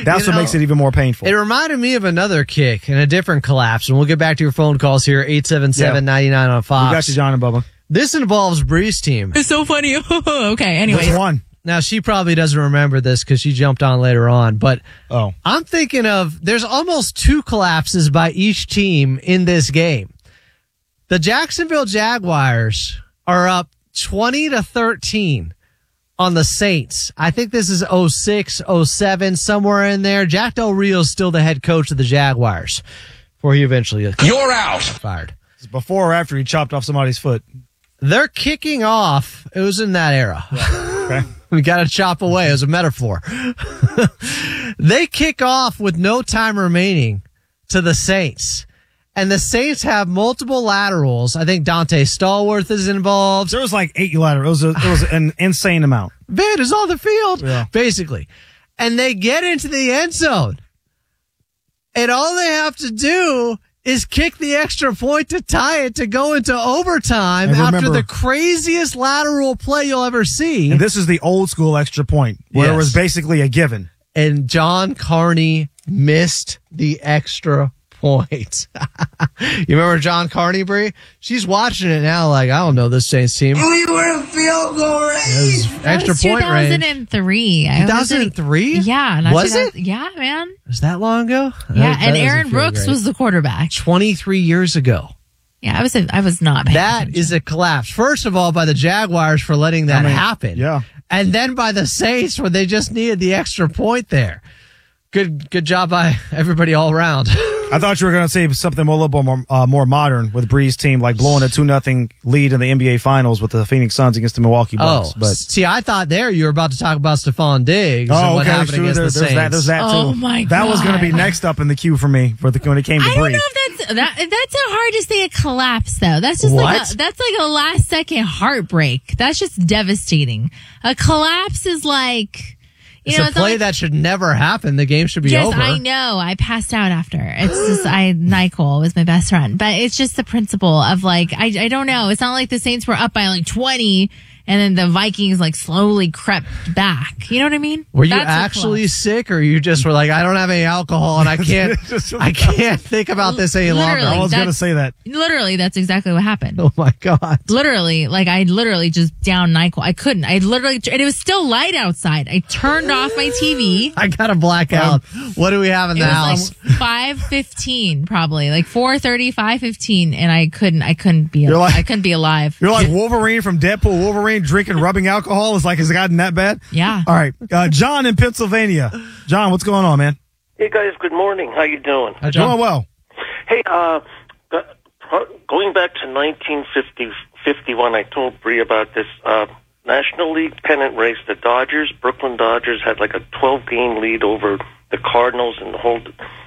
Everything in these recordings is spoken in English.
That's what makes it even more painful. It reminded me of another kick and a different collapse, and we'll get back to your phone calls here, 877-99 on Fox. We got you, John and Bubba. This involves Bree's team. It's so funny. Okay, anyway. Which one? Now, she probably doesn't remember this because she jumped on later on, but I'm thinking of there's almost 2 collapses by each team in this game. The Jacksonville Jaguars are up 20-13 on the Saints. I think this is 06, 07, somewhere in there. Jack Del Rio's still the head coach of the Jaguars before he eventually You're out. fired. It's before or after he chopped off somebody's foot? They're kicking off. It was in that era. Okay. We got to chop away. It was a metaphor. They kick off with no time remaining to the Saints. And the Saints have multiple laterals. I think Dante Stallworth is involved. There was like 8 laterals. It was an insane amount. Van is on the field, basically. And they get into the end zone. And all they have to do is kick the extra point to tie it to go into overtime after the craziest lateral play you'll ever see. And this is the old school extra point where it was basically a given. And John Carney missed the extra point. You remember John Carney, Bree? She's watching it now like, I don't know this Saints team. We were in field goal range. Extra point range. 2003. 2003? Yeah. Was it? Yeah, man. Was that long ago? Yeah, and Aaron Brooks was the quarterback. 23 years ago. Yeah, I was not paying That attention. is a collapse. First of all, by the Jaguars for letting that happen. Yeah. And then by the Saints when they just needed the extra point there. Good job by everybody all around. I thought you were going to say something a little bit more modern with Bree's team, like blowing a 2-0 lead in the NBA Finals with the Phoenix Suns against the Milwaukee Bucks. But see, I thought you were about to talk about Stephon Diggs and what happened against the Saints. There's that too. Oh my God. That was going to be next up in the queue for me when it came to I don't Bree. know if that's so hard to say a collapse though. That's just What? that's like a last second heartbreak. That's just devastating. A collapse is like It's a play that should never happen. The game should be over. Yes, I know. I passed out after. It's just NyQuil was my best friend, but it's just the principle of like I don't know. It's not like the Saints were up by like 20 and then the Vikings like slowly crept back. You know what I mean? Were you actually sick, or you just were like, I don't have any alcohol and I can't think about this any longer? I was going to say that. Literally, that's exactly what happened. Oh my God. Literally, like I literally just downed NyQuil. I couldn't. I literally, and it was still light outside. I turned off my TV. I got a blackout. What do we have in the house? Like 5:15, probably like 4:30, 5:15, and I couldn't be alive. You're like Wolverine from Deadpool. Wolverine drinking rubbing alcohol is like, has it gotten that bad? Yeah. All right, John in Pennsylvania. John, what's going on, man? Hey guys, good morning. How you doing? Hi, John. Doing well. Hey, going back to 1951, I told Bree about this National League pennant race. The Brooklyn Dodgers, had like a 12-game lead over the Cardinals in the whole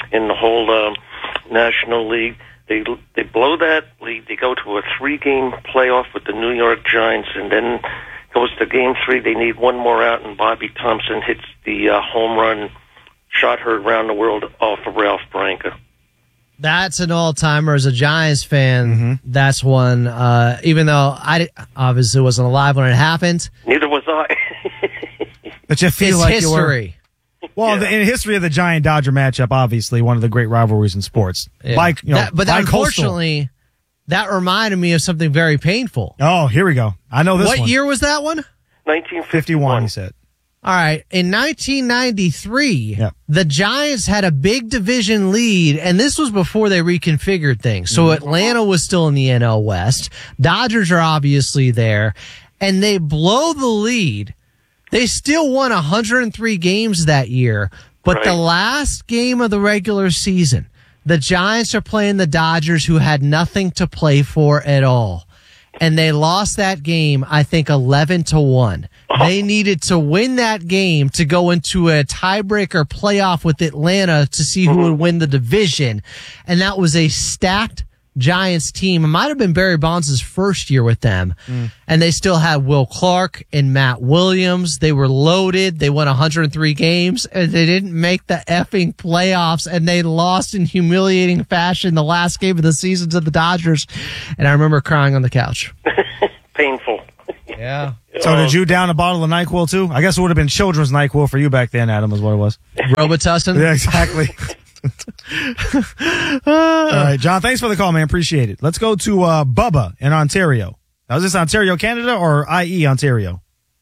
National League. They blow that lead. They go to a 3-game playoff with the New York Giants, and then goes to Game 3. They need one more out, and Bobby Thompson hits the home run shot heard around the world off of Ralph Branca. That's an all-timer. As a Giants fan, that's one. Even though I obviously wasn't alive when it happened. Neither was I. But you feel it's like history. Well, in history of the Giant-Dodger matchup, obviously one of the great rivalries in sports. Yeah. But unfortunately, that reminded me of something very painful. Oh, here we go. I know this one. What year was that one? 1951. He said. All right. In 1993, the Giants had a big division lead, and this was before they reconfigured things. So Atlanta was still in the NL West. Dodgers are obviously there, and they blow the lead. They still won 103 games that year, but the last game of the regular season, the Giants are playing the Dodgers, who had nothing to play for at all. And they lost that game, I think, 11-1. They needed to win that game to go into a tiebreaker playoff with Atlanta to see who would win the division. And that was a stacked Giants team. It might have been Barry Bonds' first year with them. And they still had Will Clark and Matt Williams. They were loaded. They won 103 games, and they didn't make the effing playoffs, and they lost in humiliating fashion the last game of the season to the Dodgers. And I remember crying on the couch. Painful. Yeah. So did you down a bottle of NyQuil too? I guess it would have been children's NyQuil for you back then, Adam, is what it was. Robitussin? Yeah, exactly. All right, John, thanks for the call, man. Appreciate it. Let's go to Bubba in Ontario. Now, is this Ontario, Canada, or IE, Ontario?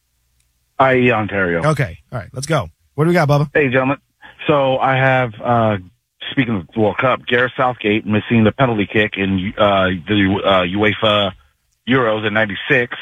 IE, Ontario. Okay. All right, let's go. What do we got, Bubba? Hey, gentlemen. So I have, speaking of the World Cup, Gareth Southgate missing the penalty kick in the UEFA Euros in '96,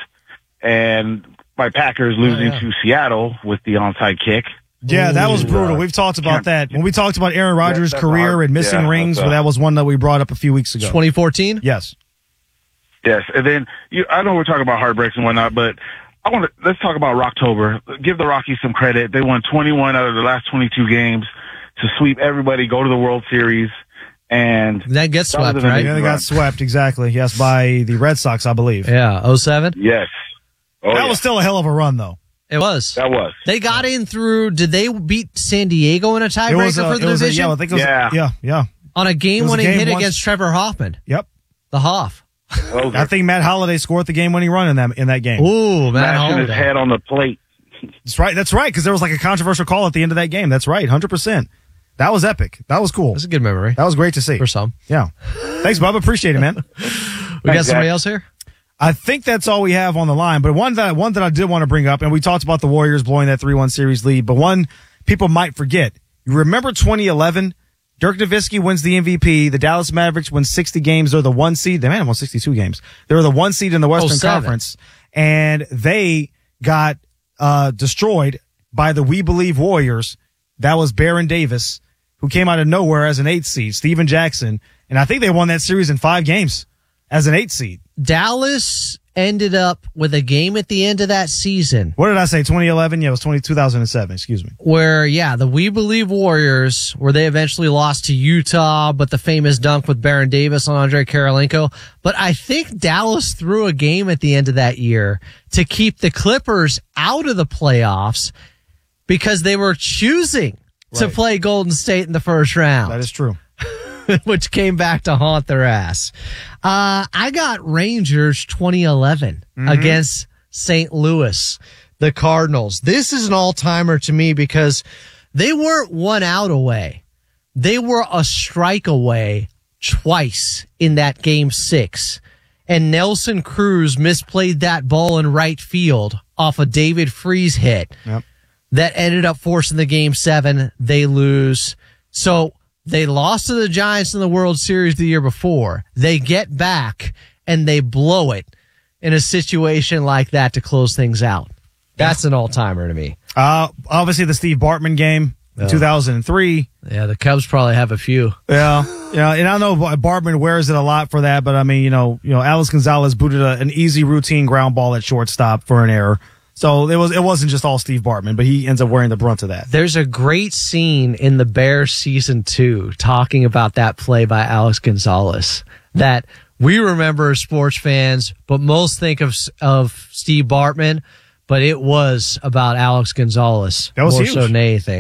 and my Packers losing to Seattle with the onside kick. Yeah, that was brutal. We've talked about that. When we talked about Aaron Rodgers' career and missing rings, that was one that we brought up a few weeks ago. 2014? Yes. Yes. And then, I know we're talking about heartbreaks and whatnot, but let's talk about Rocktober. Give the Rockies some credit. They won 21 out of the last 22 games to sweep everybody, go to the World Series. And that gets swept, right? Yeah, they got swept, exactly. Yes, by the Red Sox, I believe. Yeah, 07? Yes. That was still a hell of a run, though. It was. That was. They got in through, did they beat San Diego in a tiebreaker for the division? I think it was, yeah. On a game-winning hit against Trevor Hoffman. Yep. The Hoff. I think Matt Holliday scored the game-winning run in that game. Ooh, Matt Holliday. His head on the plate. That's right, because there was like a controversial call at the end of that game. That's right, 100%. That was epic. That was cool. That's a good memory. That was great to see. For some. Yeah. Thanks, Bubba. Appreciate it, man. We got somebody else here? I think that's all we have on the line. But one that I did want to bring up, and we talked about the Warriors blowing that 3-1 series lead, but one people might forget. You remember 2011? Dirk Nowitzki wins the MVP. The Dallas Mavericks win 60 games. They're the 1 seed. They might have won 62 games. They were the 1 seed in the Western Conference. And they got destroyed by the We Believe Warriors. That was Baron Davis, who came out of nowhere as an 8 seed, Steven Jackson. And I think they won that series in 5 games as an 8 seed. Dallas ended up with a game at the end of that season. What did I say? 2011? Yeah, it was 2007. Excuse me. Where, the We Believe Warriors, where they eventually lost to Utah, but the famous dunk with Baron Davis on Andre Karolinko. But I think Dallas threw a game at the end of that year to keep the Clippers out of the playoffs because they were choosing to play Golden State in the first round. That is true. Which came back to haunt their ass. I got Rangers 2011 against St. Louis, the Cardinals. This is an all-timer to me because they weren't 1 out away. They were a strike away twice in that game 6. And Nelson Cruz misplayed that ball in right field off a David Freese hit. Yep. That ended up forcing the game 7. They lose. So they lost to the Giants in the World Series the year before. They get back and they blow it in a situation like that to close things out. That's an all-timer to me. Obviously the Steve Bartman game in 2003. Yeah, the Cubs probably have a few. Yeah, and I know Bartman wears it a lot for that, but I mean, Alex Gonzalez booted an easy routine ground ball at shortstop for an error. So it wasn't just all Steve Bartman, but he ends up wearing the brunt of that. There's a great scene in the Bears season 2 talking about that play by Alex Gonzalez that we remember as sports fans, but most think of Steve Bartman, but it was about Alex Gonzalez. That was more huge. so than anything.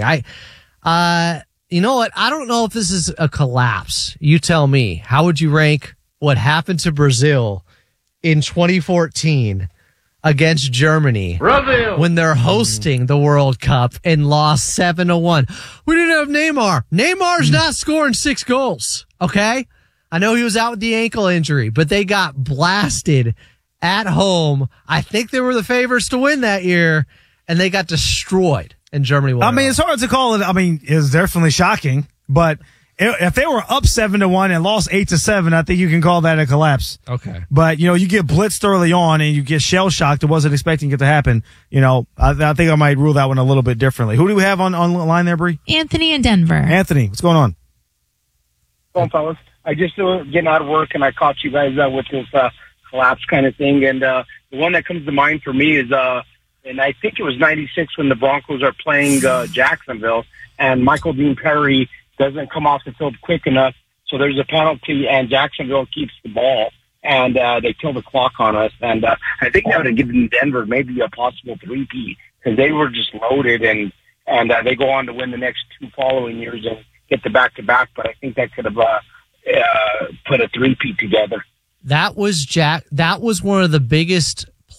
You know what? I don't know if this is a collapse. You tell me. How would you rank what happened to Brazil in 2014 against Germany when they're hosting the World Cup and lost 7-1. We didn't have Neymar. Neymar's not scoring 6 goals. Okay. I know he was out with the ankle injury, but they got blasted at home. I think they were the favorites to win that year and they got destroyed and Germany won. I mean, it's hard to call it. I mean, it's definitely shocking, but if they were up 7-1 and lost 8-7, I think you can call that a collapse. Okay. But, you get blitzed early on and you get shell shocked. I wasn't expecting it to happen. I think I might rule that one a little bit differently. Who do we have on line there, Bree? Anthony in Denver. Anthony, what's going on? Well, fellas, I just getting out of work and I caught you guys with this collapse kind of thing. And the one that comes to mind for me is, and I think it was 96 when the Broncos are playing Jacksonville and Michael Dean Perry doesn't come off the field quick enough, so there's a penalty, and Jacksonville keeps the ball, and they kill the clock on us. And I think that would have given Denver maybe a possible 3-peat because they were just loaded, and they go on to win the next 2 following years and get the back-to-back. But I think that could have put a 3-peat together. That was one of the biggest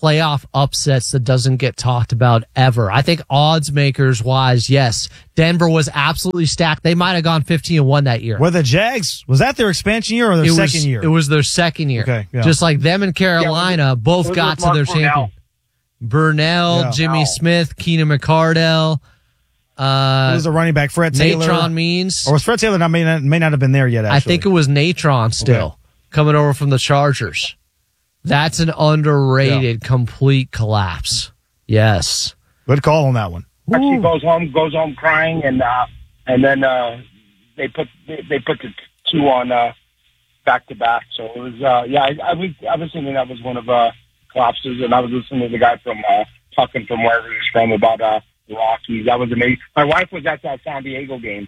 playoff upsets that doesn't get talked about ever. I think odds makers wise, yes, Denver was absolutely stacked. They might have gone 15-1 that year. Were the Jags, was that their expansion year or their second year? It was their second year. Okay, yeah. Just like them and Carolina both got to their champion. Burnell, Jimmy Smith, Keenan McCardell. It was a running back, Fred Taylor. Natron Means. Or was Fred Taylor may not have been there yet, actually. I think it was Natron still coming over from the Chargers. That's an underrated complete collapse. Yes. Good call on that one. Actually goes home crying, and then they put the two on back to back. So it was I was thinking that was one of collapses, and I was listening to the guy from talking from wherever he's from about the Rockies. That was amazing. My wife was at that San Diego game.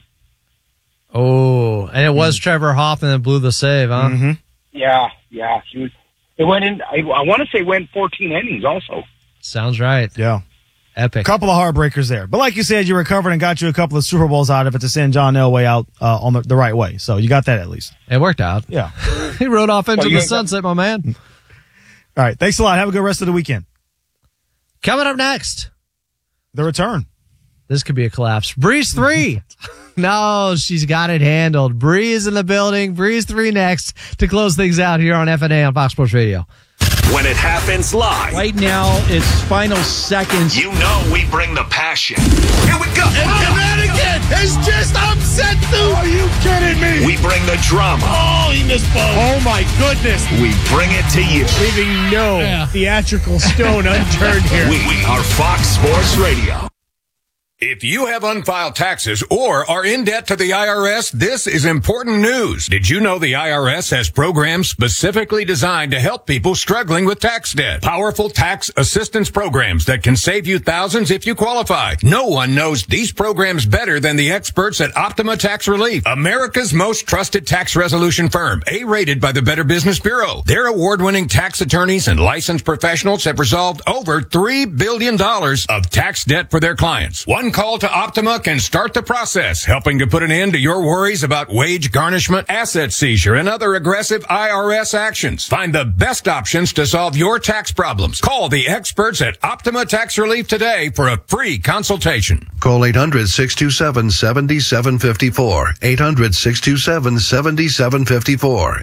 Oh, and it was Trevor Hoffman that blew the save, huh? Mm-hmm. Yeah. It went in. I want to say went 14 innings. Also, sounds right. Yeah. Epic. Couple of heartbreakers there. But like you said, you recovered and got you a couple of Super Bowls out of it to send John Elway out on the right way. So you got that at least. It worked out. Yeah. He rode off into the sunset, my man. All right. Thanks a lot. Have a good rest of the weekend. Coming up next, the return. This could be a collapse. Breeze 3. No, she's got it handled. Bree is in the building. Breeze 3 next to close things out here on FNA on Fox Sports Radio. When it happens live. Right now, it's final seconds. You know we bring the passion. Here we go. And Connecticut is just upset, dude. Are you kidding me? We bring the drama. Oh, he missed both. Oh, my goodness. We bring it to you. Leaving no theatrical stone unturned here. We are Fox Sports Radio. If you have unfiled taxes or are in debt to the IRS, this is important news. Did you know the IRS has programs specifically designed to help people struggling with tax debt? Powerful tax assistance programs that can save you thousands if you qualify. No one knows these programs better than the experts at Optima Tax Relief, America's most trusted tax resolution firm, A-rated by the Better Business Bureau. Their award-winning tax attorneys and licensed professionals have resolved over $3 billion of tax debt for their clients. One call to Optima can start the process, helping to put an end to your worries about wage garnishment, asset seizure, and other aggressive IRS actions. Find the best options to solve your tax problems. Call the experts at Optima Tax Relief today for a free consultation. Call 800-627-7754. 800-627-7754.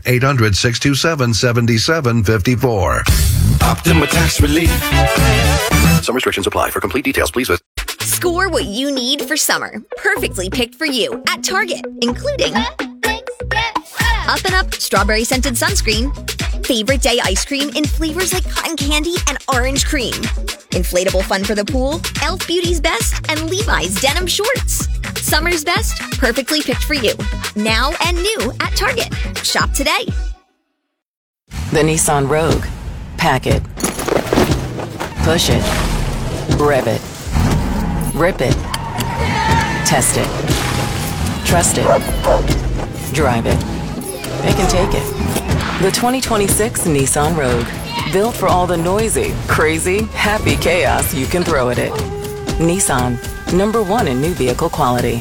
800-627-7754. Optima Tax Relief. Some restrictions apply. For complete details, please visit. Score what you need for summer. Perfectly picked for you at Target, including Up and Up strawberry scented sunscreen, favorite day ice cream in flavors like cotton candy and orange cream, inflatable fun for the pool, Elf Beauty's Best, and Levi's denim shorts. Summer's best, perfectly picked for you. Now and new at Target. Shop today. The Nissan Rogue. Pack it. Push it. Rev it. Rip it. Test it. Trust it. Drive it. It can take it. The 2026 Nissan Rogue. Built for all the noisy, crazy, happy chaos you can throw at it. Nissan. #1 in new vehicle quality.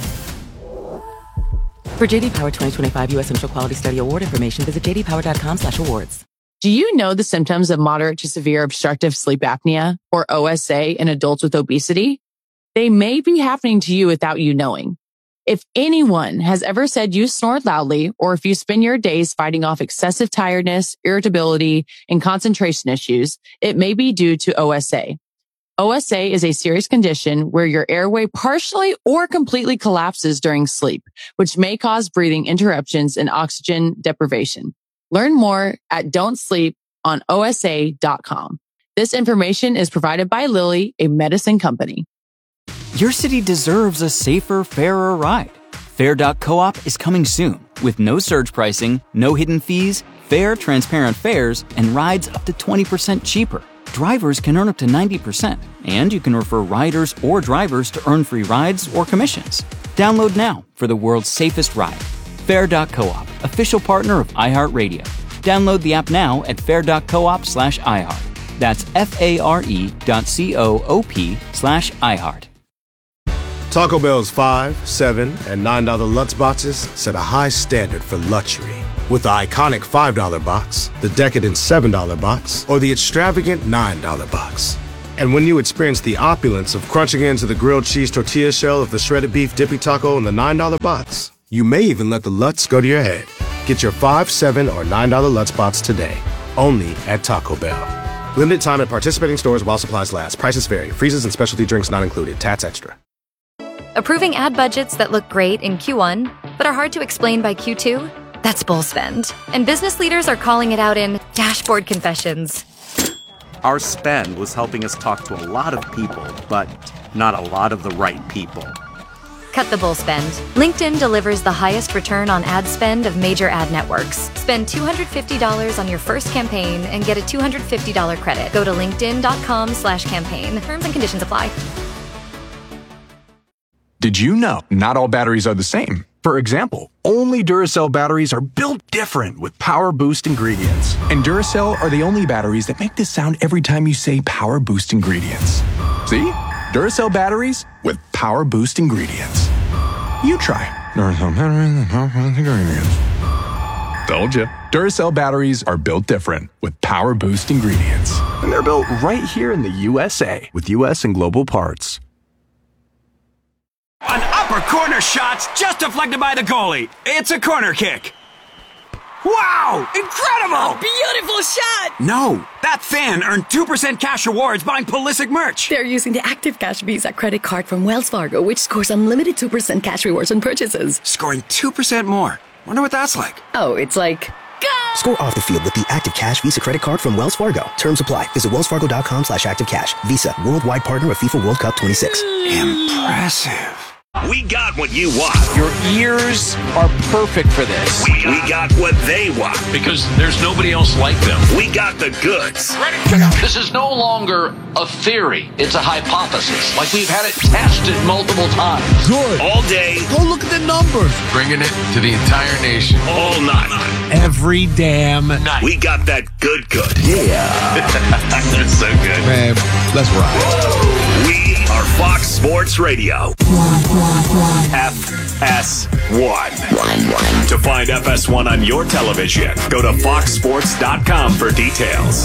For JD Power 2025 U.S. Central Quality Study Award information, visit jdpower.com/awards. Do you know the symptoms of moderate to severe obstructive sleep apnea, or OSA, in adults with obesity? They may be happening to you without you knowing. If anyone has ever said you snore loudly, or if you spend your days fighting off excessive tiredness, irritability, and concentration issues, it may be due to OSA. OSA is a serious condition where your airway partially or completely collapses during sleep, which may cause breathing interruptions and oxygen deprivation. Learn more at don'tsleeponosa.com. This information is provided by Lilly, a medicine company. Your city deserves a safer, fairer ride. Fair.coop is coming soon with no surge pricing, no hidden fees, fair, transparent fares, and rides up to 20% cheaper. Drivers can earn up to 90%, and you can refer riders or drivers to earn free rides or commissions. Download now for the world's safest ride. Fair.coop, official partner of iHeartRadio. Download the app now at fair.coop/iHeart. That's FARE.coop/iHeart. Taco Bell's $5, $7, and $9 Lux boxes set a high standard for luxury. with the iconic $5 box, the decadent $7 box, or the extravagant $9 box. And when you experience the opulence of crunching into the grilled cheese tortilla shell of the shredded beef dippy taco in the $9 box, you may even let the Lutz go to your head. Get your $5, $7, or $9 Lutz box today, only at Taco Bell. Limited time at participating stores while supplies last. Prices vary. Freezes and specialty drinks not included. Tats extra. Approving ad budgets that look great in Q1, but are hard to explain by Q2? That's bull spend. And business leaders are calling it out in dashboard confessions. Our spend was helping us talk to a lot of people, but not a lot of the right people. Cut the bull spend. LinkedIn delivers the highest return on ad spend of major ad networks. Spend $250 on your first campaign and get a $250 credit. Go to linkedin.com/campaign. Terms and conditions apply. Did you know not all batteries are the same? For example, only Duracell batteries are built different with Power Boost ingredients. And Duracell are the only batteries that make this sound every time you say Power Boost ingredients. See? Duracell batteries with Power Boost ingredients. You try. Duracell batteries with Power Boost ingredients. Told you. Duracell batteries are built different with Power Boost ingredients. And they're built right here in the USA with US and global parts. An upper corner shot's just deflected by the goalie. It's a corner kick. Wow! Incredible! Beautiful shot! No, that fan earned 2% cash rewards buying Pulisic merch. They're using the Active Cash Visa credit card from Wells Fargo, which scores unlimited 2% cash rewards on purchases. Scoring 2% more. Wonder what that's like. Oh, it's like... Go! Score off the field with the Active Cash Visa credit card from Wells Fargo. Terms apply. Visit wellsfargo.com/activecash. Visa, worldwide partner of FIFA World Cup 26. Impressive. We got what you want. Your ears are perfect for this. We got what they want. Because there's nobody else like them. We got the goods. Ready? This is no longer a theory. It's a hypothesis. Like we've had it tested multiple times. Good. All day. Go look at the numbers. Bringing it to the entire nation. All night. Every damn night. We got that good. Yeah. That's so good. Man, let's ride. We are Fox Sports Radio. FS1. To find FS1 on your television, go to foxsports.com for details.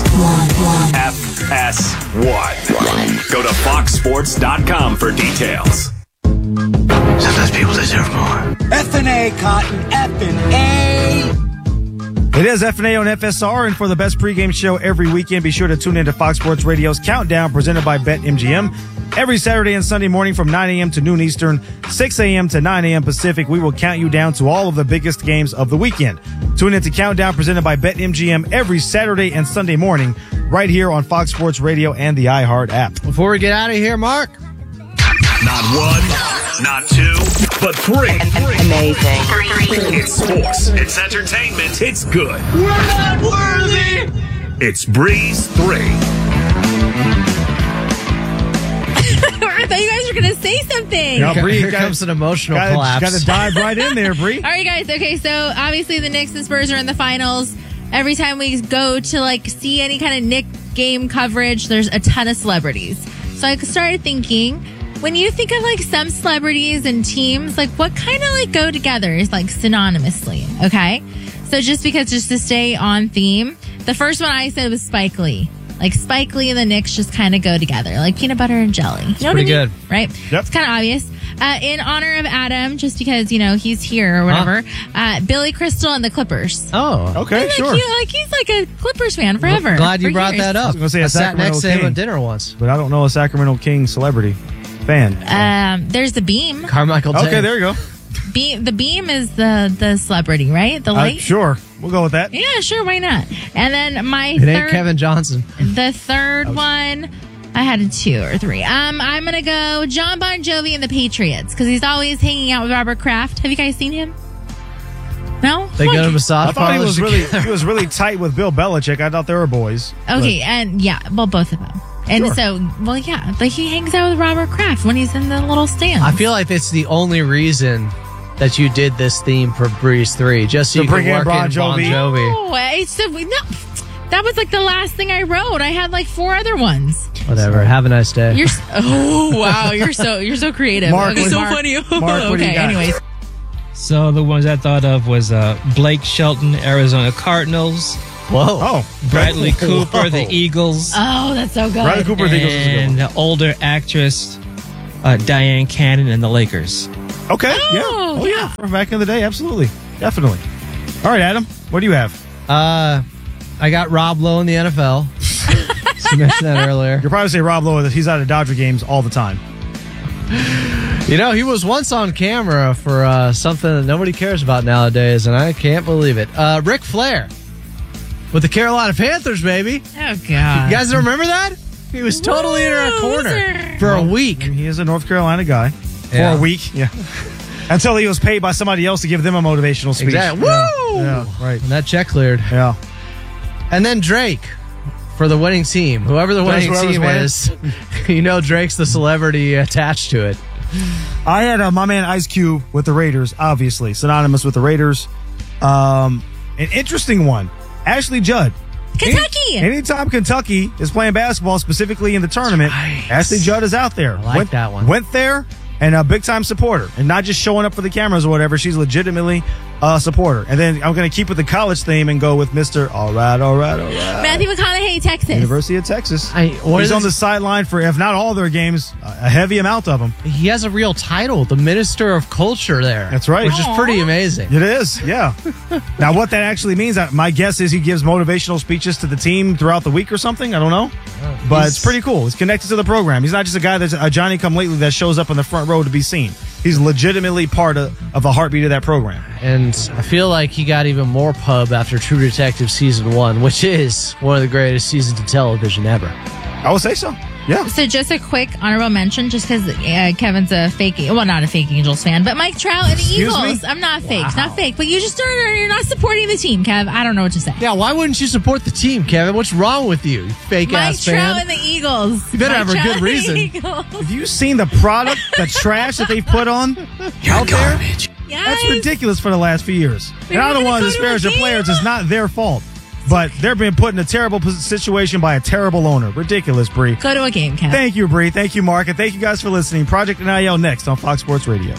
FS1. Go to foxsports.com for details. Sometimes people deserve more. F&A, Cotton. F&A. It is F&A on FSR, and for the best pregame show every weekend, be sure to tune into Fox Sports Radio's Countdown presented by BetMGM. Every Saturday and Sunday morning from 9 a.m. to noon Eastern, 6 a.m. to 9 a.m. Pacific, we will count you down to all of the biggest games of the weekend. Tune into Countdown presented by BetMGM every Saturday and Sunday morning right here on Fox Sports Radio and the iHeart app. Before we get out of here, Mark. Not one, not two, but three. Amazing. It's sports. It's entertainment. It's good. We're not worthy. It's Breeze 3. I thought you guys were going to say something. No, Bree, Here comes an emotional collapse. Got to dive right in there, Bree. All right, guys. Okay, so obviously the Knicks and Spurs are in the finals. Every time we go to see any kind of Knick game coverage, there's a ton of celebrities. So I started thinking, when you think of some celebrities and teams, what kind of go together is synonymously, okay? So just to stay on theme, the first one I said was Spike Lee. Spike Lee and the Knicks just kind of go together, like peanut butter and jelly. You know pretty what I mean? good. Right? Yep. It's kind of obvious. In honor of Adam, just because, he's here or whatever, Billy Crystal and the Clippers. Oh, okay, sure. He's a Clippers fan forever. Well, glad you brought years. that up. I was gonna say I sat next to him at dinner once. But I don't know a Sacramento Kings celebrity fan. So. There's the Beam. Carmichael Day. Okay, there you go. The Beam is the celebrity, right? The light? Sure. We'll go with that. Yeah, sure. Why not? And then It ain't Kevin Johnson. The third one, I had a 2 or 3. I'm going to go John Bon Jovi and the Patriots because he's always hanging out with Robert Kraft. Have you guys seen him? No? They go to massage I thought he parlors was really tight with Bill Belichick. I thought they were boys. Okay, and both of them. And Sure. he hangs out with Robert Kraft when he's in the little stand. I feel like it's the only reason that you did this theme for Breeze 3, just so you bring can in work Bon in Bon Jovi. Jovi. No, that was the last thing I wrote. I had 4 other ones. Whatever. Have a nice day. Wow, you're so creative. Mark, okay, so Mark, funny. Mark, what do you Okay, got? anyways. So the ones I thought of was Blake Shelton, Arizona Cardinals. Whoa. Oh. Bradley Cooper, the Eagles. Oh, that's so good. Bradley Cooper, the Eagles is a good one. And the older actress, Diane Cannon and the Lakers. Okay. Oh, yeah. From back in the day. Absolutely. Definitely. All right, Adam. What do you have? I got Rob Lowe in the NFL. You mentioned that earlier. You'll probably say Rob Lowe that he's out of Dodger games all the time. You know, he was once on camera for something that nobody cares about nowadays, and I can't believe it. Ric Flair with the Carolina Panthers, baby. Oh, God. You guys remember that? He was totally in our corner for a week. He is a North Carolina guy. Yeah. For a week. Yeah. Until he was paid by somebody else to give them a motivational speech. Exactly. Yeah. Woo! Yeah, right. And that check cleared. Yeah. And then Drake for the winning team. Whoever the winning team is, you know Drake's the celebrity attached to it. I had my man Ice Cube with the Raiders, obviously. Synonymous with the Raiders. An interesting one. Ashley Judd. Kentucky. Anytime Kentucky is playing basketball, specifically in the tournament, Ashley Judd is out there. I like that one. Went there and a big-time supporter. And not just showing up for the cameras or whatever. She's legitimately a supporter. And then I'm going to keep with the college theme and go with Mr. All right. Matthew McConaughey, Texas. University of Texas. He's on the sideline for, if not all their games, a heavy amount of them. He has a real title, the Minister of Culture there. That's right. Which is pretty amazing. It is, yeah. Now, what that actually means, my guess is he gives motivational speeches to the team throughout the week or something. I don't know. But it's pretty cool. He's connected to the program. He's not just a guy that's a Johnny-come-lately that shows up in the front row to be seen. He's legitimately part of the heartbeat of that program. And I feel like he got even more pub after True Detective Season 1, which is one of the greatest seasons of television ever. I would say so. Yeah. So just a quick honorable mention, just because Kevin's a fake, well, not a fake Angels fan, but Mike Trout and the Eagles. I'm not fake, not fake, but you just you're not supporting the team, Kev. I don't know what to say. Yeah, why wouldn't you support the team, Kevin? What's wrong with you fake ass fan? Mike Trout and the Eagles. You better have a good reason. Have you seen the product, the trash that they've put on out there? Yes. That's ridiculous for the last few years. And I don't want to disparage the players. It's not their fault. But they're being put in a terrible situation by a terrible owner. Ridiculous, Bree. Go to a game, Kev. Thank you, Bree. Thank you, Mark. And thank you guys for listening. Project NIL next on Fox Sports Radio.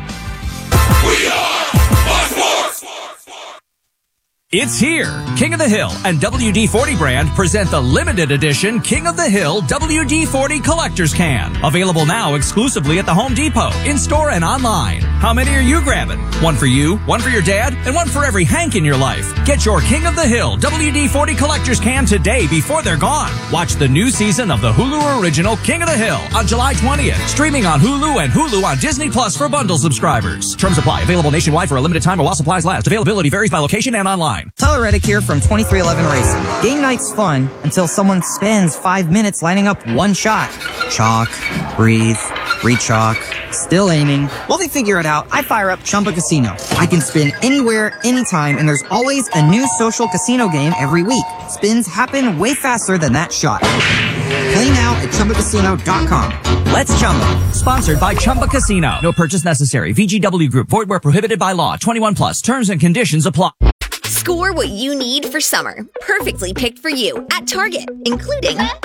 We are Fox Sports. It's here. King of the Hill and WD-40 brand present the limited edition King of the Hill WD-40 Collector's Can. Available now exclusively at the Home Depot, in-store and online. How many are you grabbing? One for you, one for your dad, and one for every Hank in your life. Get your King of the Hill WD-40 Collector's Can today before they're gone. Watch the new season of the Hulu original King of the Hill on July 20th. Streaming on Hulu and Hulu on Disney Plus for bundle subscribers. Terms apply. Available nationwide for a limited time or while supplies last. Availability varies by location and online. Tyler Reddick here from 2311 Racing. Game night's fun until someone spends 5 minutes lining up one shot. Chalk, breathe, re-chalk, still aiming. While they figure it out, I fire up Chumba Casino. I can spin anywhere, anytime, and there's always a new social casino game every week. Spins happen way faster than that shot. Play now at ChumbaCasino.com. Let's Chumba. Sponsored by Chumba Casino. No purchase necessary. VGW Group. Void where prohibited by law. 21 plus. Terms and conditions apply. Score what you need for summer. Perfectly picked for you at Target, including Up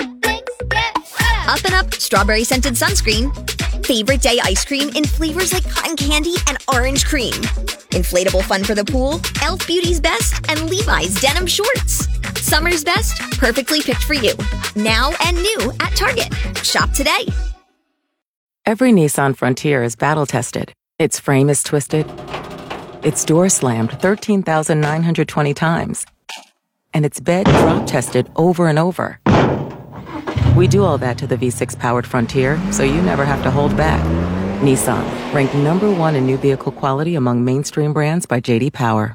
and Up strawberry scented sunscreen, favorite day ice cream in flavors like cotton candy and orange cream, inflatable fun for the pool, Elf Beauty's Best, and Levi's denim shorts. Summer's best, perfectly picked for you. Now and new at Target. Shop today. Every Nissan Frontier is battle tested. Its frame is twisted. Its door slammed 13,920 times. And its bed drop tested over and over. We do all that to the V6 powered Frontier, so you never have to hold back. Nissan, ranked #1 in new vehicle quality among mainstream brands by J.D. Power.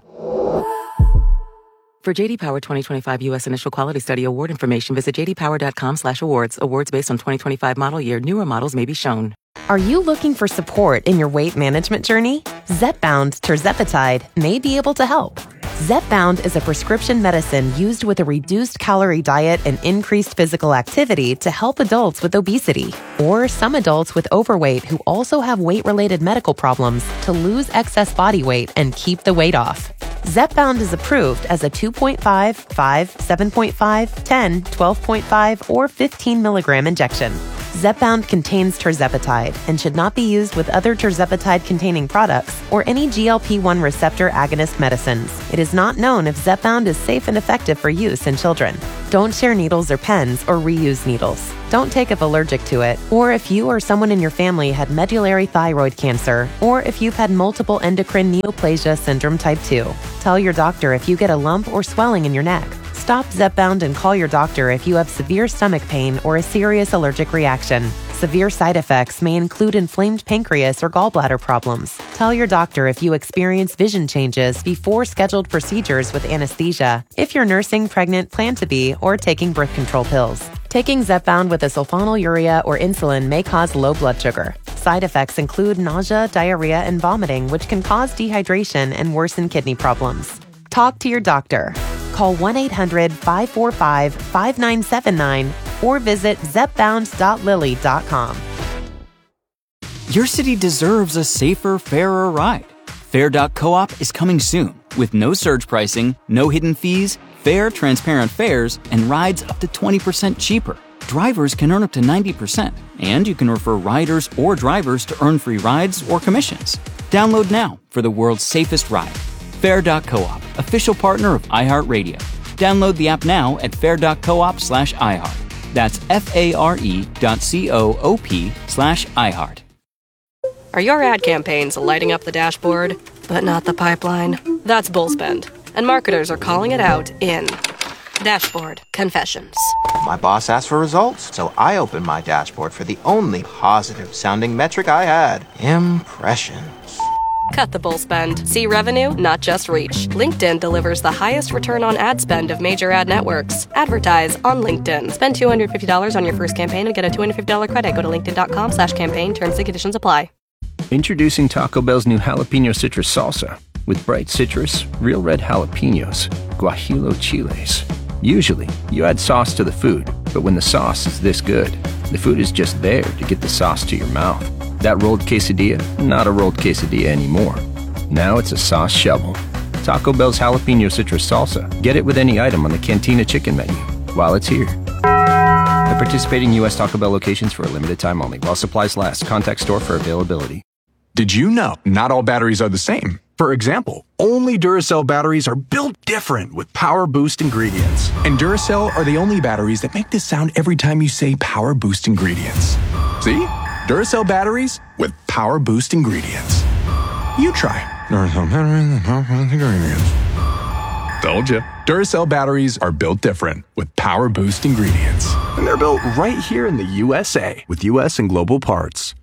For J.D. Power 2025 U.S. Initial Quality Study award information, visit jdpower.com/awards. Awards based on 2025 model year. Newer models may be shown. Are you looking for support in your weight management journey? Zepbound tirzepatide may be able to help. Zepbound is a prescription medicine used with a reduced calorie diet and increased physical activity to help adults with obesity or some adults with overweight who also have weight-related medical problems to lose excess body weight and keep the weight off. Zepbound is approved as a 2.5, 5, 7.5, 10, 12.5, or 15 milligram injection. Zepbound contains tirzepatide and should not be used with other tirzepatide-containing products or any GLP-1 receptor agonist medicines. It is not known if Zepbound is safe and effective for use in children. Don't share needles or pens or reuse needles. Don't take if allergic to it, or if you or someone in your family had medullary thyroid cancer, or if you've had multiple endocrine neoplasia syndrome type 2. Tell your doctor if you get a lump or swelling in your neck. Stop Zepbound and call your doctor if you have severe stomach pain or a serious allergic reaction. Severe side effects may include inflamed pancreas or gallbladder problems. Tell your doctor if you experience vision changes before scheduled procedures with anesthesia, if you're nursing, pregnant, plan to be, or taking birth control pills. Taking Zepbound with a sulfonylurea or insulin may cause low blood sugar. Side effects include nausea, diarrhea, and vomiting, which can cause dehydration and worsen kidney problems. Talk to your doctor. Call 1-800-545-5979 or visit zepbound.lilly.com. Your city deserves a safer, fairer ride. Fair.coop is coming soon with no surge pricing, no hidden fees, fair, transparent fares, and rides up to 20% cheaper. Drivers can earn up to 90%, and you can refer riders or drivers to earn free rides or commissions. Download now for the world's safest ride. Fair.coop, official partner of iHeartRadio. Download the app now at fair.coop/iHeart. That's FARE.coop/iHeart. Are your ad campaigns lighting up the dashboard, but not the pipeline? That's Bullspend, and marketers are calling it out in Dashboard Confessions. My boss asked for results, so I opened my dashboard for the only positive-sounding metric I had: impressions. Cut the bull spend. See revenue, not just reach. LinkedIn delivers the highest return on ad spend of major ad networks. Advertise on LinkedIn. Spend $250 on your first campaign and get a $250 credit. Go to linkedin.com/campaign. Terms and conditions apply. Introducing Taco Bell's new jalapeno citrus salsa with bright citrus, real red jalapenos, guajillo chiles. Usually, you add sauce to the food, but when the sauce is this good, the food is just there to get the sauce to your mouth. That rolled quesadilla, not a rolled quesadilla anymore. Now it's a sauce shovel. Taco Bell's jalapeno citrus salsa. Get it with any item on the Cantina chicken menu while it's here. At participating U.S. Taco Bell locations for a limited time only. While supplies last. Contact store for availability. Did you know not all batteries are the same? For example, only Duracell batteries are built different with Power Boost ingredients. And Duracell are the only batteries that make this sound every time you say Power Boost ingredients. See? Duracell batteries with Power Boost ingredients. You try. Duracell batteries with Power Boost ingredients. Told ya. Duracell batteries are built different with Power Boost ingredients. And they're built right here in the USA with US and global parts.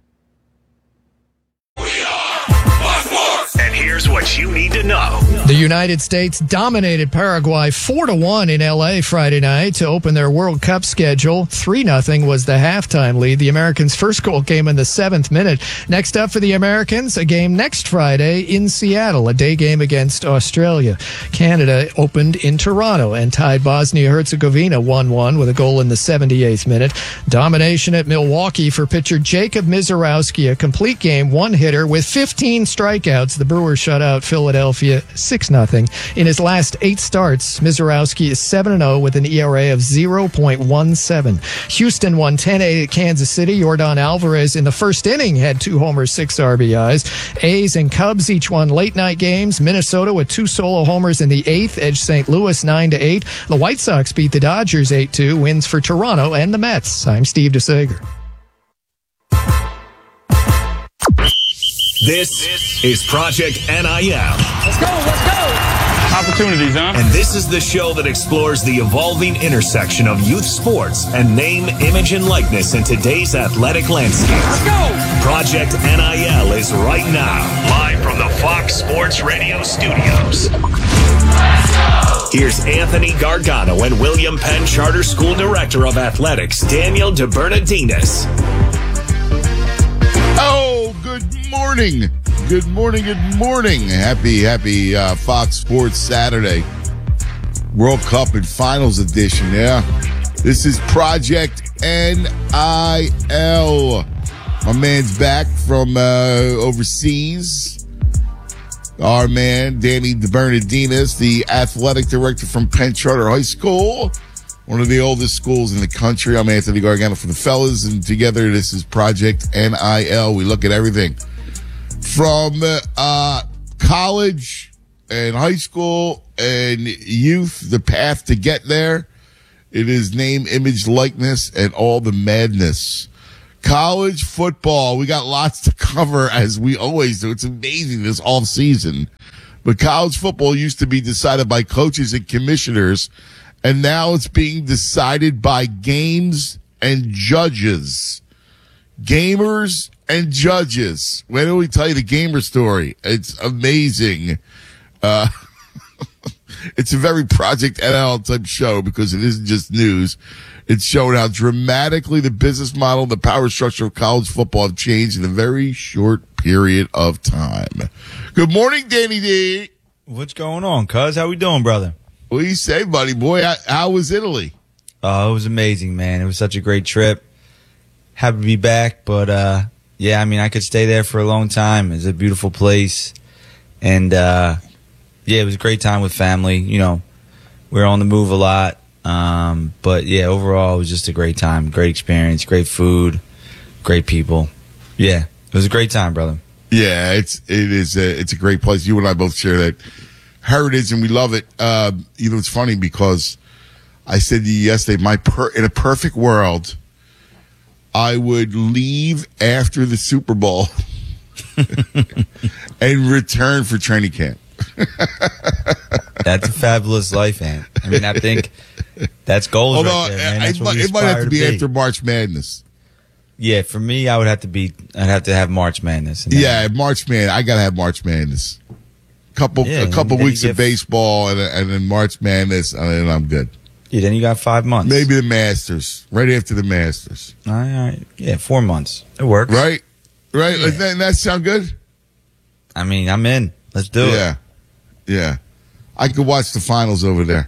And here's what you need to know. The United States dominated Paraguay 4-1 in LA Friday night to open their World Cup schedule. 3-0 was the halftime lead. The Americans' first goal came in the 7th minute. Next up for the Americans, a game next Friday in Seattle, a day game against Australia. Canada opened in Toronto and tied Bosnia-Herzegovina 1-1 with a goal in the 78th minute. Domination at Milwaukee for pitcher Jacob Misiorowski, a complete game one-hitter with 15 strikeouts. The Brewers shut out Philadelphia 6-0. In his last 8 starts, Misiorowski is 7-0 with an ERA of 0.17. Houston won 10-8 at Kansas City. Yordan Alvarez in the first inning had 2 homers, 6 RBIs. A's and Cubs each won late-night games. Minnesota with 2 solo homers in the 8th edged St. Louis 9-8. The White Sox beat the Dodgers 8-2. Wins for Toronto and the Mets. I'm Steve DeSager. This is Project NIL. Let's go. Opportunities, huh? And this is the show that explores the evolving intersection of youth sports and name, image, and likeness in today's athletic landscape. Let's go. Project NIL is right now, live from the Fox Sports Radio studios. Here's Anthony Gargano and William Penn Charter School Director of Athletics, Daniel DeBernardinis. Oh, good morning. Good morning. Happy Fox Sports Saturday. World Cup and Finals edition, yeah. This is Project NIL. My man's back from overseas. Our man, Danny DeBernardinis, the athletic director from Penn Charter High School. one of the oldest schools in the country. I'm Anthony Gargano for the fellas, and together this is Project NIL. We look at everything from college and high school and youth, the path to get there. It is name, image, likeness, and all the madness. College football, we got lots to cover as we always do. It's amazing this off season. But college football used to be decided by coaches and commissioners, and now it's being decided by games and judges. Gamers and judges. Why don't we tell you the gamer story? It's amazing. It's a very Project NL type show because it isn't just news. It's showing how dramatically the business model and the power structure of college football have changed in a very short period of time. Good morning, Danny D. What's going on, cuz? How we doing, brother? What do you say, buddy boy? How was Italy? Oh, it was amazing, man. It was such a great trip. Happy to be back, but yeah, I mean, I could stay there for a long time. It's a beautiful place. And yeah, it was a great time with family. You know, we were on the move a lot. But yeah, overall, it was just a great time, great experience, great food, great people. Yeah, it was a great time, brother. Yeah, it's a great place. You and I both share that heritage, and we love it. You know, it's funny because I said to you yesterday, in a perfect world, I would leave after the Super Bowl and return for training camp. That's a fabulous life, man. I mean, I think that's goals right there, man. That's what we it might have aspire to be after March Madness. Yeah, for me, I'd have to have March Madness. Yeah, March Madness. I gotta have March Madness. A couple weeks of baseball and then March Madness, and I'm good. Yeah, then you got 5 months. Maybe the Masters, right after the Masters. All right. Yeah, 4 months. It works. Right? Yeah. Doesn't that sound good? I mean, I'm in. Let's do it. Yeah. I could watch the finals over there.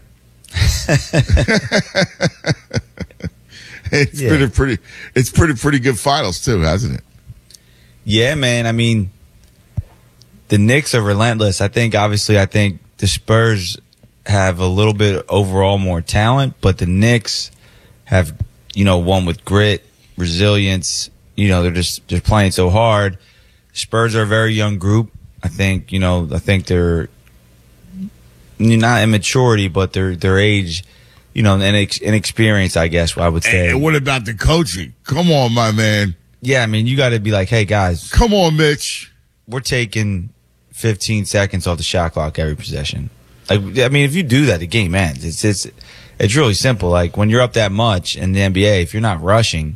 It's been pretty good finals too, hasn't it? Yeah, man. I mean, the Knicks are relentless. I think the Spurs have a little bit overall more talent, but the Knicks have, won with grit, resilience. They're playing so hard. Spurs are a very young group. I think they're not immaturity, but their age, and inexperience, I guess I would say. And what about the coaching? Come on, my man. Yeah, I mean, you got to be like, hey, guys. Come on, Mitch. We're taking 15 seconds off the shot clock every possession. Like, I mean, if you do that, the game ends. It's really simple. Like, when you're up that much in the NBA, if you're not rushing,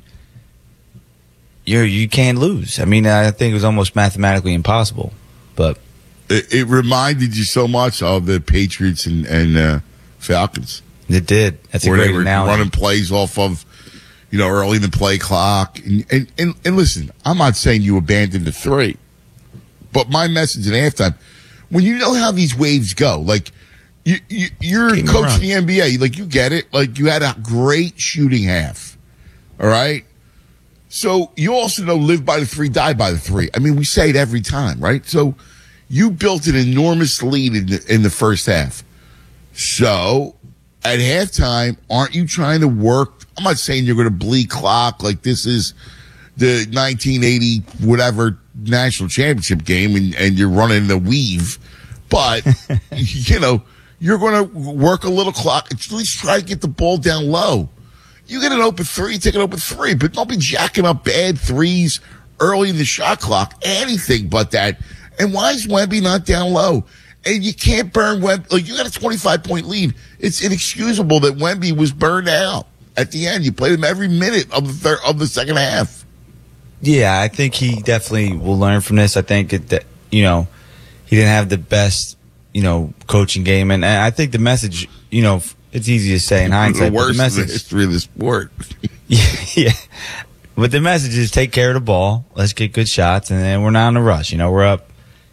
you can't lose. I mean, I think it was almost mathematically impossible. But it reminded you so much of the Patriots and Falcons. It did. That's a great analogy. Running plays off of, early in the play clock. And listen, I'm not saying you abandoned the three, but my message at halftime, when you know how these waves go, like you're coaching the NBA, like you get it. Like you had a great shooting half. All right. So you also know live by the three, die by the three. I mean, we say it every time, right? So you built an enormous lead in the first half. So at halftime, aren't you trying to work? I'm not saying you're going to bleed clock like this is the 1980 whatever national championship game and you're running the weave, but you're going to work a little clock. At least try to get the ball down low. You get an open three, take an open three, but don't be jacking up bad threes early in the shot clock. Anything but that. And why is Wemby not down low? And you can't burn Wemby. Like, you got a 25-point lead. It's inexcusable that Wemby was burned out at the end. You played him every minute of the second half. Yeah, I think he definitely will learn from this. I think that he didn't have the best, coaching game. And I think the message, it's easy to say in hindsight. The worst in the history of the sport. Yeah. But the message is take care of the ball. Let's get good shots. And then we're not in a rush. We're up,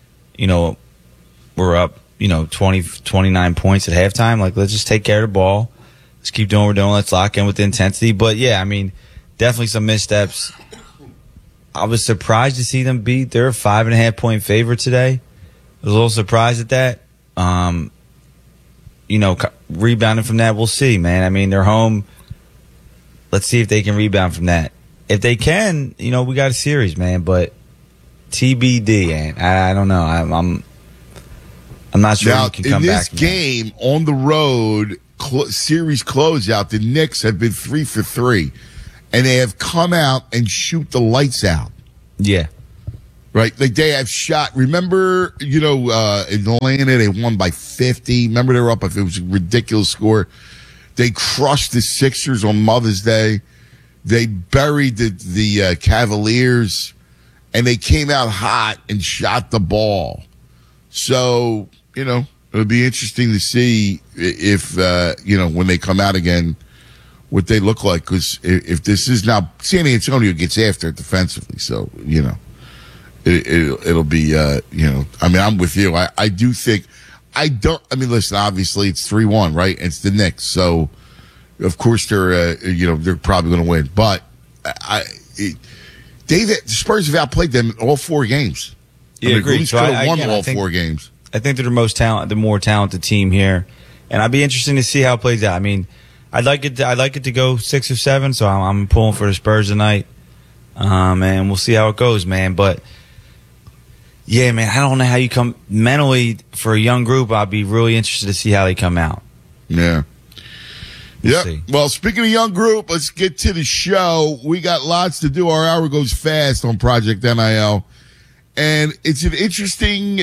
20, 29 points at halftime. Like, let's just take care of the ball. Let's keep doing what we're doing. Let's lock in with the intensity. But, yeah, I mean, definitely some missteps. I was surprised to see them beat. They're a 5.5-point favorite today. I was a little surprised at that. rebounding from that, we'll see, man. I mean, they're home. Let's see if they can rebound from that. If they can, we got a series, man. But TBD, and I don't know. I'm not sure now, you can come back. In this game on the road, series closeout, the Knicks have been 3 for 3, and they have come out and shoot the lights out. Yeah. Right, like they have shot. Remember, in Atlanta, they won by 50. Remember, they were up. It was a ridiculous score. They crushed the Sixers on Mother's Day. They buried the Cavaliers, and they came out hot and shot the ball. So, it'll be interesting to see if when they come out again, what they look like. Because if this is now San Antonio gets after it defensively, so It'll be, I'm with you. I do think, listen, obviously it's 3-1, right? It's the Knicks. So, of course, they're probably going to win. But the Spurs have outplayed them in all 4 games. Yeah, agreed. So I won all 4 games. I think they're the more talented team here. And I'd be interested to see how it plays out. I mean, I'd like it to go 6 or 7. So I'm pulling for the Spurs tonight. And we'll see how it goes, man. But, yeah, man, I don't know how you come mentally for a young group. I'd be really interested to see how they come out. Yeah. Well, speaking of young group, let's get to the show. We got lots to do. Our hour goes fast on Project NIL. And it's an interesting,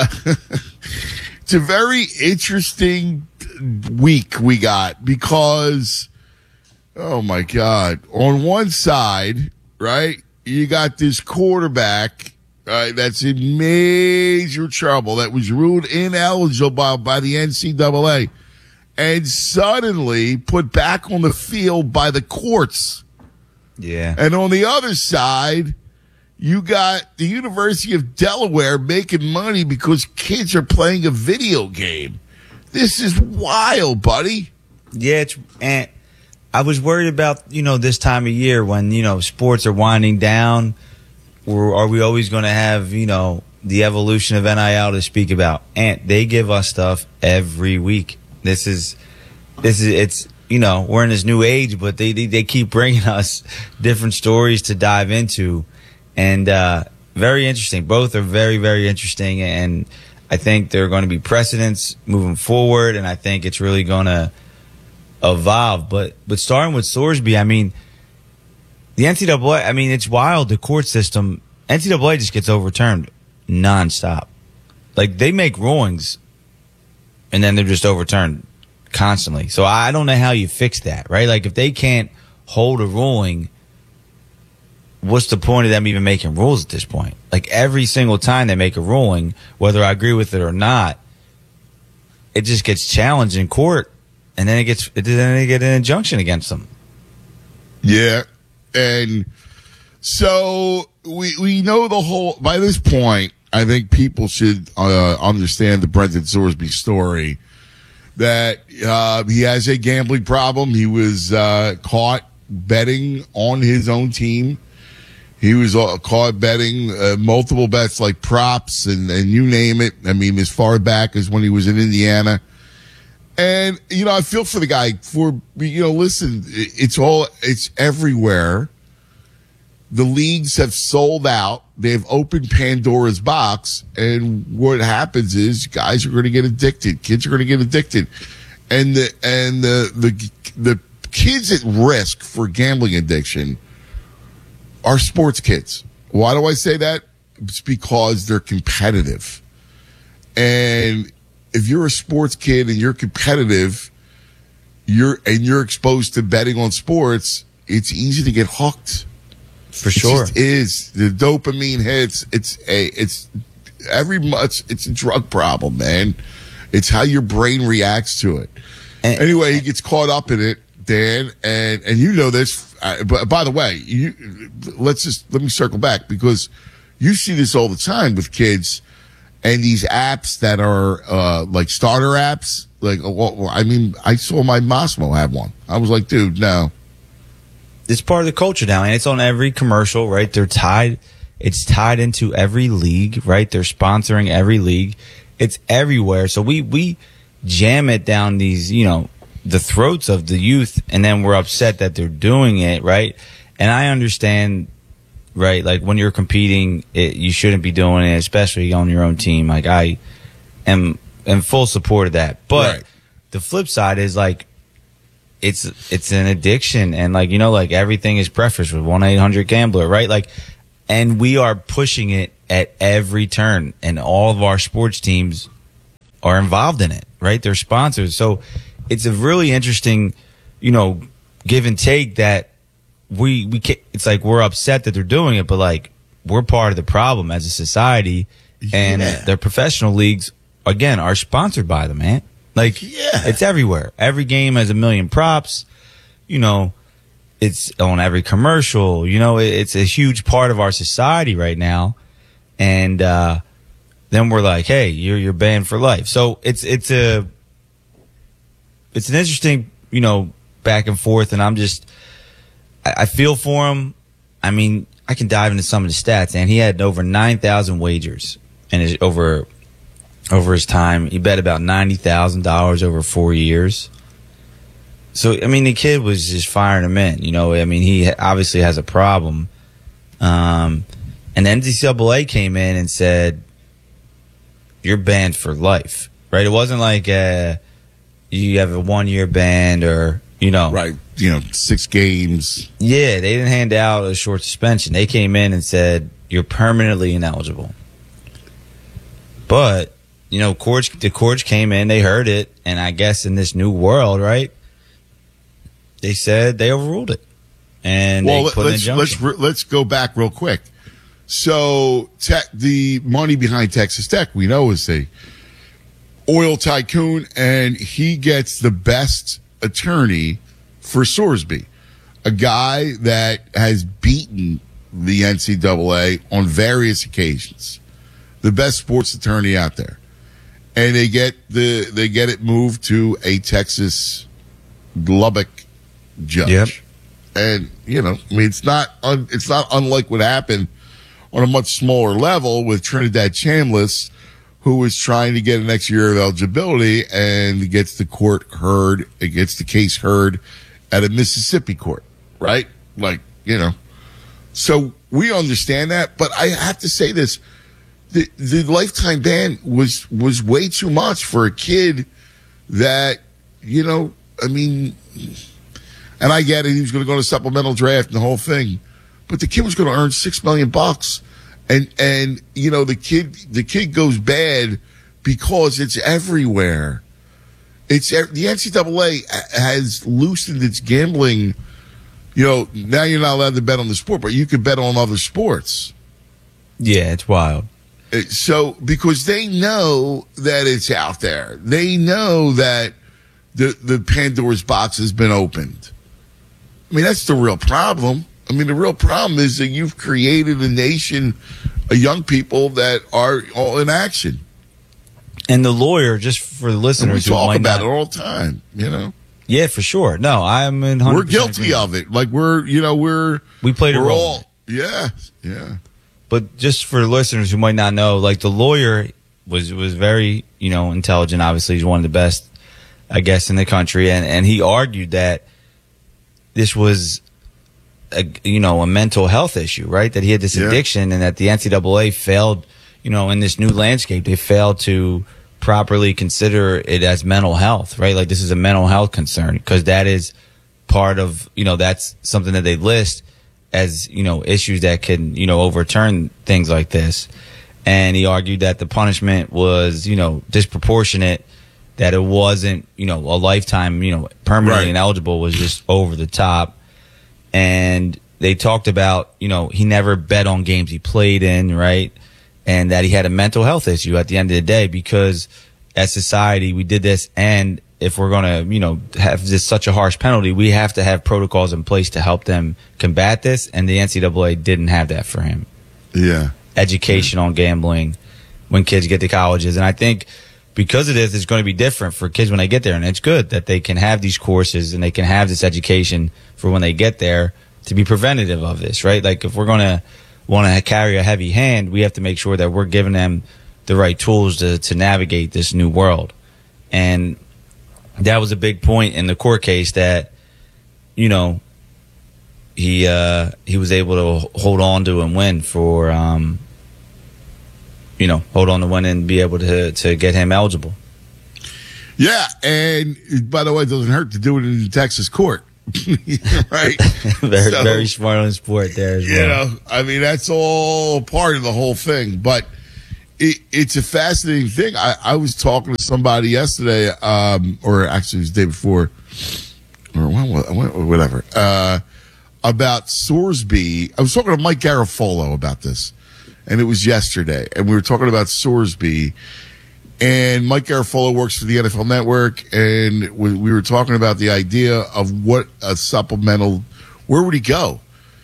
it's a very interesting week we got because, oh my God, on one side, right, you got this quarterback that's in major trouble, that was ruled ineligible by the NCAA, and suddenly put back on the field by the courts. Yeah. And on the other side, you got the University of Delaware making money because kids are playing a video game. This is wild, buddy. Yeah, and I was worried about, this time of year when, sports are winding down. Or are we always going to have, the evolution of NIL to speak about? And they give us stuff every week. It's we're in this new age, but they keep bringing us different stories to dive into. And, very interesting. Both are very, very interesting. And I think they're going to be precedents moving forward. And I think it's really going to evolve. But starting with Sorsby, I mean, the NCAA, it's wild. The court system, NCAA just gets overturned nonstop. Like, they make rulings and then they're just overturned constantly. So I don't know how you fix that, right? Like, if they can't hold a ruling, what's the point of them even making rules at this point? Like, every single time they make a ruling, whether I agree with it or not, it just gets challenged in court, and then they get an injunction against them. Yeah. And so we know the whole, by this point, I think people should understand the Brendan Sorsby story, that he has a gambling problem. He was caught betting on his own team. He was caught betting multiple bets like props and you name it. As far back as when he was in Indiana. And, I feel for the guy for, listen, it's everywhere. The leagues have sold out. They've opened Pandora's box. And what happens is guys are going to get addicted. Kids are going to get addicted. And the kids at risk for gambling addiction are sports kids. Why do I say that? It's because they're competitive. And if you're a sports kid and you're competitive, you're exposed to betting on sports, it's easy to get hooked. For sure. It just is. The dopamine hits. It's a drug problem, man. It's how your brain reacts to it. Anyway, he gets caught up in it, Dan, and you know this. But by the way, let me circle back, because you see this all the time with kids and these apps that are like starter apps. Like, I saw my Massimo have one. I was like, dude, no. It's part of the culture now, and it's on every commercial, right? It's tied into every league, right? They're sponsoring every league. It's everywhere. So we jam it down these, the throats of the youth, and then we're upset that they're doing it, right? And I understand, right, like when you're competing, you shouldn't be doing it, especially on your own team. Like I am in full support of that. But the flip side is like it's an addiction, and like like everything is prefaced with 1-800-GAMBLER, right? Like, and we are pushing it at every turn, and all of our sports teams are involved in it, right? They're sponsors. So it's a really interesting, give and take that we can't, it's like we're upset that they're doing it, but like we're part of the problem as a society, and their professional leagues, again, are sponsored by them, man. Like, it's everywhere. Every game has 1 million props, it's on every commercial, it's a huge part of our society right now. And, then we're like, hey, you're banned for life. So it's an interesting, back and forth. And I feel for him. I mean, I can dive into some of the stats, and he had over 9,000 wagers and over his time. He bet about $90,000 over 4 years. So, I mean, the kid was just firing him in, I mean, he obviously has a problem. And the NCAA came in and said, you're banned for life, right? It wasn't like you have a 1-year ban or, Right, 6 games. Yeah, they didn't hand out a short suspension. They came in and said, you're permanently ineligible. But, the courts came in, they heard it, and I guess in this new world, right, they said they overruled it. And let's go back real quick. So the money behind Texas Tech, we know, is a oil tycoon, and he gets the best attorney for Sorsby, a guy that has beaten the NCAA on various occasions, the best sports attorney out there, and they get it moved to a Texas Lubbock judge. Yep. And it's not unlike what happened on a much smaller level with Trinidad Chambliss, who was trying to get an extra year of eligibility and gets the case heard at a Mississippi court, right? Like, so we understand that, but I have to say this, the lifetime ban was way too much for a kid that, I mean, and I get it, he was going to go to supplemental draft and the whole thing, but the kid was going to earn $6 million, and the kid goes bad because it's everywhere. The NCAA has loosened its gambling. Now you're not allowed to bet on the sport, but you can bet on other sports. Yeah, it's wild. So because they know that it's out there, they know that the Pandora's box has been opened. I mean, that's the real problem. I mean, the real problem is that you've created a nation of young people that are all in action. And the lawyer, just for the listeners, we talk about it all the time, Yeah, for sure. No, I'm in 100%. We're guilty of it. Like we played a role. Yeah. But just for listeners who might not know, like the lawyer was very, intelligent. Obviously, he's one of the best, I guess, in the country, and he argued that this was a mental health issue, right? That he had this addiction, and that the NCAA failed, in this new landscape, they failed to properly consider it as mental health, right? Like this is a mental health concern, because that is part of, that's something that they list as, issues that can, overturn things like this. And he argued that the punishment was, disproportionate, that it wasn't, a lifetime, permanently ineligible, was just over the top. And they talked about, he never bet on games he played in, right? And that he had a mental health issue at the end of the day, because as society, we did this. And if we're going to, have this such a harsh penalty, we have to have protocols in place to help them combat this. And the NCAA didn't have that for him. Yeah. Education on gambling when kids get to colleges. And I think because of this, it's going to be different for kids when they get there. And it's good that they can have these courses and they can have this education for when they get there to be preventative of this, right? Like if we're going to want to carry a heavy hand, we have to make sure that we're giving them the right tools to navigate this new world. And that was a big point in the court case that, you know, he was able to hold on to and win for, hold on to win and be able to get him eligible. Yeah, and by the way, it doesn't hurt to do it in the Texas court. Right? Very smart on sport there as well. You know, I mean, that's all part of the whole thing. But it's a fascinating thing. I was talking to somebody yesterday, or actually it was the day before, or whatever, about Sorsby. I was talking to Mike Garafolo about this, and it was yesterday. And we were talking about Sorsby. And Mike Garafolo works for the NFL Network, and we were talking about the idea of what a supplemental, where would he go?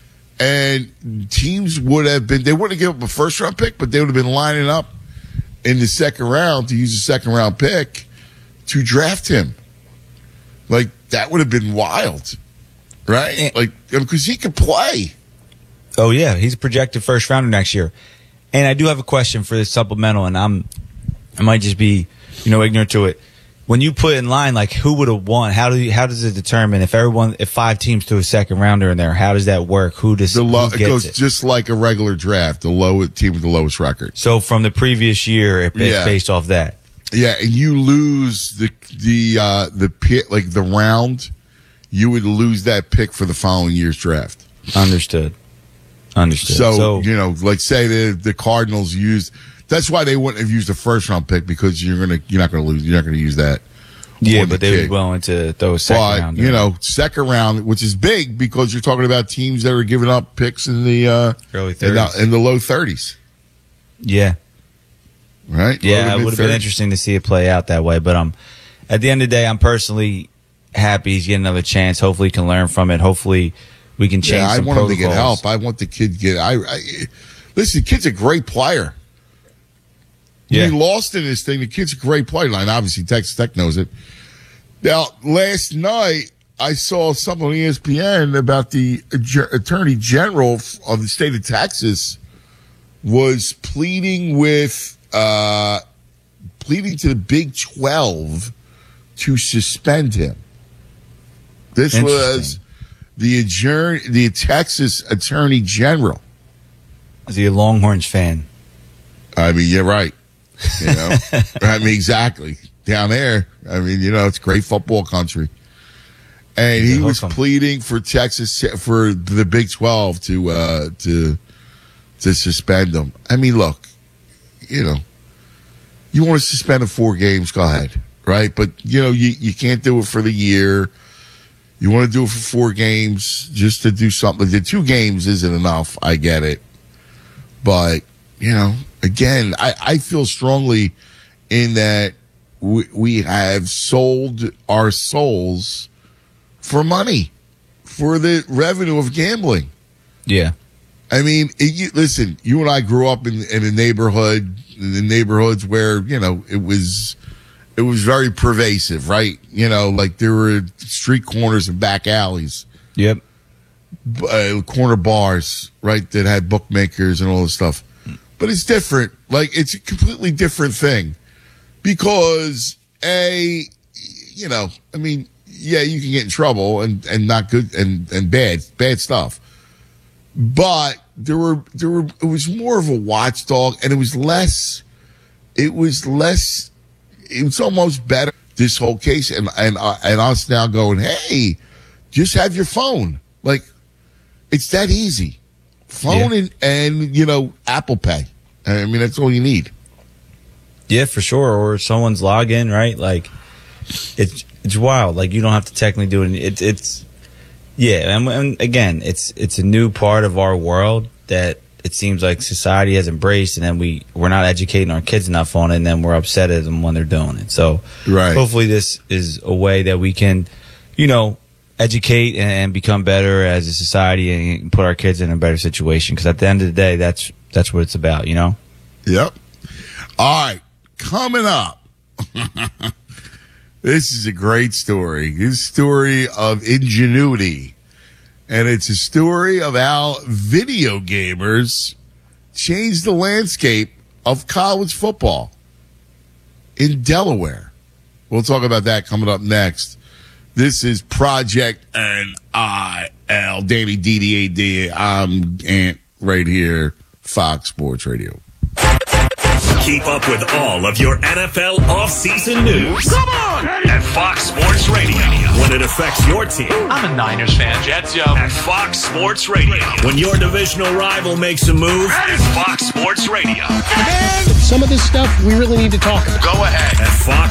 And teams would have been, they wouldn't have given up a first-round pick, but they would have been lining up in the second round to use a second-round pick to draft him. Like, that would have been wild, right? Like, because he could play. Oh, yeah. He's a projected first-rounder next year. And I do have a question for this supplemental, and I might just be, ignorant to it. When you put in line, like, who would have won? How does it determine if 5 teams threw a second rounder in there? How does that work? Who gets it goes just like a regular draft. The lowest team with the lowest record. So from the previous year, it's based off that. Yeah, and you lose the pick, like the round. You would lose that pick for the following year's draft. Understood. So like say the Cardinals used. That's why they wouldn't have used a first round pick, because you're not gonna lose. You're not gonna use that. Yeah, but they were willing to throw a second round. Second round, which is big because you're talking about teams that are giving up picks in the early 30s, in the low 30s. Yeah. Right. Yeah, it would have been interesting to see it play out that way. But at the end of the day, I'm personally happy he's getting another chance. Hopefully, he can learn from it. Hopefully, we can change. I some want him to protocols. get help. I want the kid to get. Listen, the kid's a great player. Yeah. He lost in this thing. The kid's a great player. Line, obviously, Texas Tech knows it. Now, last night, I saw something on ESPN about the Attorney General of the state of Texas was pleading to the Big 12 to suspend him. This was the Texas Attorney General. Is he a Longhorns fan? I mean, you're right. I mean, exactly. Down there, I mean, it's great football country. And he was pleading for Texas, for the Big 12 to suspend him. I mean, look, you want to suspend him 4 games, go ahead, right? But, you can't do it for the year. You want to do it for 4 games just to do something. The 2 games isn't enough. I get it. But, again, I feel strongly in that we have sold our souls for money, for the revenue of gambling. Yeah. I mean, listen, you and I grew up in the neighborhoods where, it was very pervasive, right? Like there were street corners and back alleys. Yep. Corner bars, right, that had bookmakers and all this stuff. But it's different. Like, it's a completely different thing. Because, I mean, yeah, you can get in trouble and not good and bad stuff. But it was more of a watchdog, and it was almost better, this whole case, and us now going, hey, just have your phone. Like, it's that easy. Phone and Apple Pay. I mean, that's all you need. Yeah, for sure. Or someone's login, right? Like, it's wild. Like, you don't have to technically do it. And again, it's a new part of our world that it seems like society has embraced, and then we're not educating our kids enough on it, and then we're upset at them when they're doing it. So, hopefully this is a way that we can, educate and become better as a society and put our kids in a better situation. Because at the end of the day, that's what it's about, Yep. All right. Coming up. This is a great story. This is a story of ingenuity. And it's a story of how video gamers changed the landscape of college football in Delaware. We'll talk about that coming up next. This is Project NIL. Danny DDAD. I'm Ant right here, Fox Sports Radio. Keep up with all of your NFL offseason news. Come on! At Fox Sports Radio. When it affects your team. I'm a Niners fan. Jets, yo. At Fox Sports Radio. When your divisional rival makes a move. It's Fox Sports Radio. Some of this stuff we really need to talk about. Go ahead. At Fox